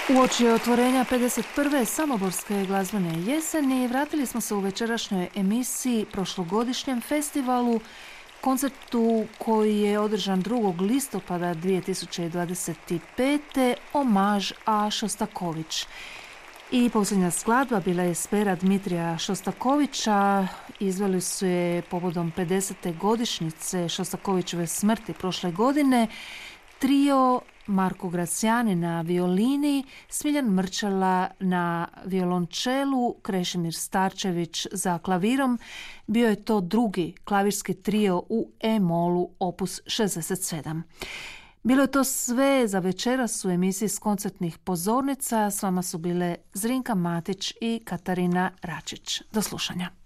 Uoči otvorenja 51. Samoborske glazbene jeseni vratili smo se u večerašnjoj emisiji prošlogodišnjem festivalu, koncertu koji je održan 2. listopada 2025. Omaž A. Šostaković. I posljednja skladba bila je s pera Dmitrija Šostakovića. Izveli su je povodom 50. godišnjice Šostakovićeve smrti prošle godine. Trio Marko Graciani na violini, Smiljan Mrčela na violončelu, Krešimir Starčević za klavirom. Bio je to drugi klavirski trio u E-molu opus 67. Bilo je to sve za večeras u emisiji s koncertnih pozornica. S vama su bile Zrinka Matić i Katarina Račić. Do slušanja.